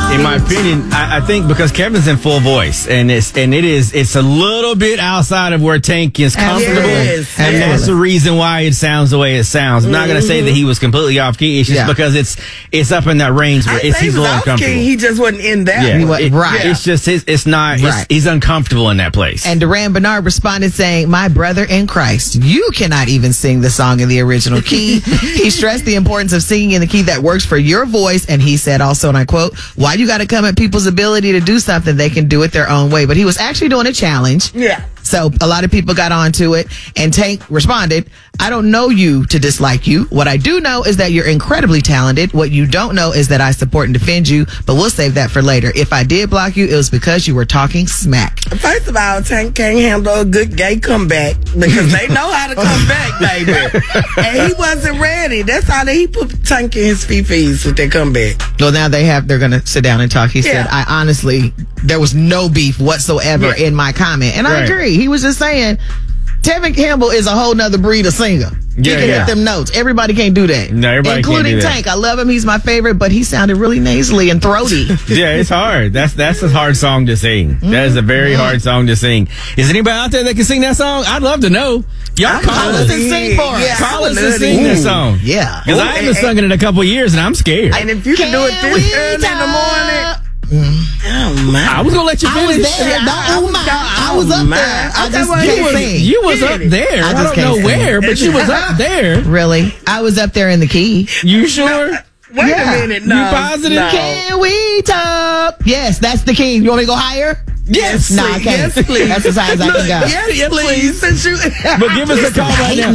In my opinion, I think because Kevin's in full voice, and it's a little bit outside of where Tank is comfortable, and that's the reason why it sounds the way it sounds. I'm not going to say that he was completely off key. It's just because it's up in that range where he's a little uncomfortable. He just wasn't in that. Right. It's just it's not. He's uncomfortable in that place. And Duran Bernard responded saying, "My brother in Christ, you cannot even sing the song in the original key." He stressed the importance of singing in the key that works for your voice, and he said also, and I quote, "Why you got to come at people's ability to do something? They can do it their own way." But he was actually doing a challenge. Yeah. So a lot of people got onto it, and Tank responded, "I don't know you to dislike you. What I do know is that you're incredibly talented. What you don't know is that I support and defend you, but we'll save that for later. If I did block you, it was because you were talking smack." First of all, Tank can't handle a good gay comeback because they know how to come back, baby. And he wasn't ready. That's how he put Tank in his fifis with that comeback. Well, now they're going to sit down and talk. He said, "I honestly, there was no beef whatsoever in my comment." And I agree. He was just saying, Tevin Campbell is a whole nother breed of singer. He can hit them notes. Everybody can't do that. No, everybody including can't do that. Tank. I love him. He's my favorite, but he sounded really nasally and throaty. Yeah, it's hard. That's a hard song to sing. That is a very hard song to sing. Is anybody out there that can sing that song? I'd love to know. Y'all call us and sing for us. Call us and sing this song. Yeah. Because I haven't sung it in a couple of years, and I'm scared. And if you can do it this early in the morning. Oh, my. I was going to let you finish. I was up there. I just can't sing. You was up there. I don't know where, but you was up there. Really? I was up there in the key. You sure? Wait a minute. No. You positive? No. Can we talk? Yes, that's the key. You want me to go higher? Yes, no, I can't. Yes, please. That's as high as I can go. Yes, please. But give us a call right now.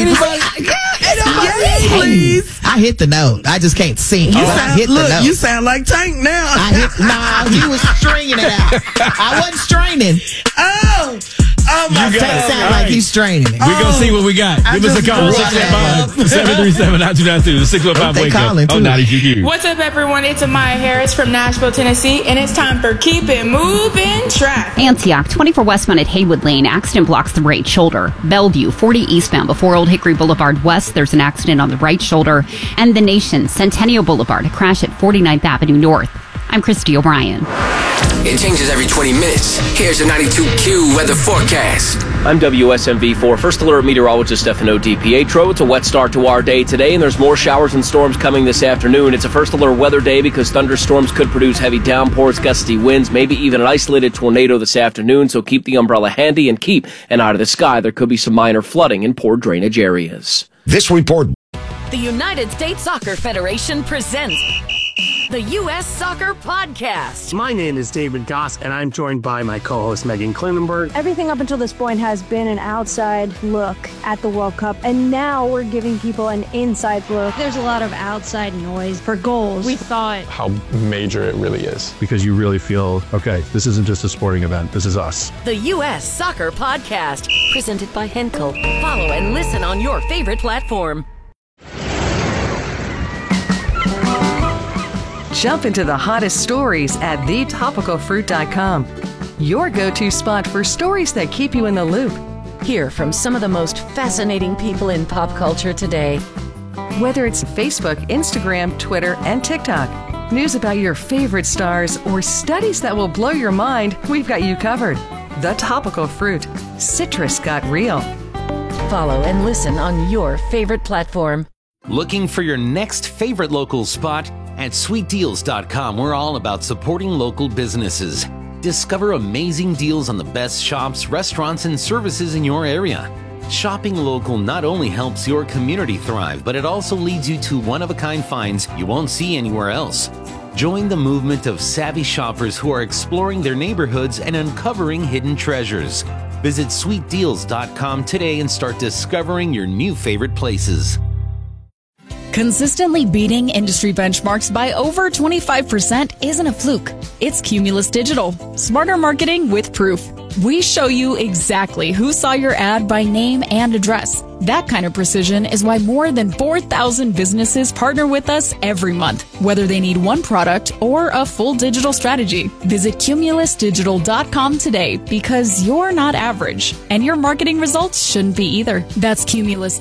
Yes, please. I hit the note. I just can't sing. You sound like Tank now. He was stringing it out. I wasn't straining. Oh my God. Tank sound like he's straining it. We're going to see what we got. Give us a call. 615-737-9292. The 615 Wake Up. Oh, 92Q. What's up, everyone? It's Amaya Harris from Nashville, Tennessee, and it's time for Keep It Moving Track. Antioch, 24 westbound at Haywood Lane. Accident blocks the right shoulder. Bellevue, 40 eastbound before Old Hickory Boulevard West. There's an accident on the right shoulder. And the Nation, Centennial Boulevard. A crash at 49th Avenue North. I'm Christy O'Brien. It changes every 20 minutes. Here's the 92Q weather forecast. I'm WSMV4 First Alert Meteorologist Stefano DiPietro. It's a wet start to our day today, and there's more showers and storms coming this afternoon. It's a First Alert weather day because thunderstorms could produce heavy downpours, gusty winds, maybe even an isolated tornado this afternoon, so keep the umbrella handy and keep an eye to the sky. There could be some minor flooding in poor drainage areas. This report. The United States Soccer Federation presents the U.S. Soccer Podcast. My name is David Goss, and I'm joined by my co-host Megan Klinenberg. Everything up until this point has been an outside look at the World Cup, and now we're giving people an inside look. There's a lot of outside noise for goals. We thought how major it really is. Because you really feel, okay, this isn't just a sporting event, this is us. The U.S. Soccer Podcast, presented by Henkel. Follow and listen on your favorite platform. Jump into the hottest stories at thetopicalfruit.com. Your go-to spot for stories that keep you in the loop. Hear from some of the most fascinating people in pop culture today. Whether it's Facebook, Instagram, Twitter, and TikTok, news about your favorite stars, or studies that will blow your mind, we've got you covered. The Topical Fruit. Citrus got real. Follow and listen on your favorite platform. Looking for your next favorite local spot? At sweetdeals.com, we're all about supporting local businesses. Discover amazing deals on the best shops, restaurants, and services in your area. Shopping local not only helps your community thrive, but it also leads you to one-of-a-kind finds you won't see anywhere else. Join the movement of savvy shoppers who are exploring their neighborhoods and uncovering hidden treasures. Visit sweetdeals.com today and start discovering your new favorite places. Consistently beating industry benchmarks by over 25% isn't a fluke. It's Cumulus Digital. Smarter marketing with proof. We show you exactly who saw your ad by name and address. That kind of precision is why more than 4,000 businesses partner with us every month, whether they need one product or a full digital strategy. Visit cumulusdigital.com today because you're not average, and your marketing results shouldn't be either. That's Cumulus.